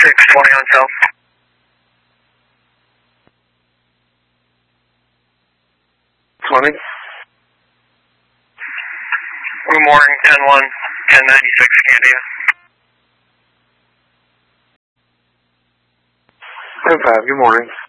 620 on South. Good morning, 10-1, 1096, Candia. 10-5, good morning.